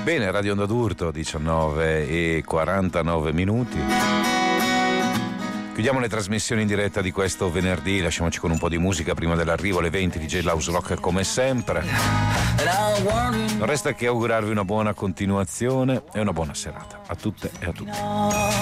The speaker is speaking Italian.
Bene, Radio Onda d'Urto, 19:49. Chiudiamo le trasmissioni in diretta di questo venerdì, lasciamoci con un po' di musica prima dell'arrivo alle 20 di J-House Rock come sempre. Non resta che augurarvi una buona continuazione e una buona serata a tutte e a tutti.